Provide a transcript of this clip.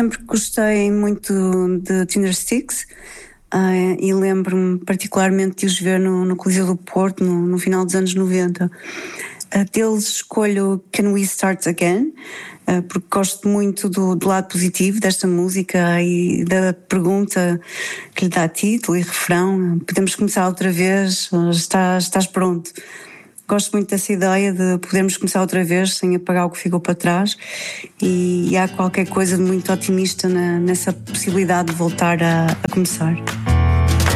sempre gostei muito de Tindersticks. E lembro-me particularmente de os ver no Coliseu do Porto no final dos anos 90. Deles escolho Can We Start Again, porque gosto muito do lado positivo desta música e da pergunta que lhe dá título e refrão. Podemos começar outra vez? Estás pronto? Gosto muito dessa ideia de podermos começar outra vez sem apagar o que ficou para trás, e há qualquer coisa de muito otimista nessa possibilidade de voltar a começar.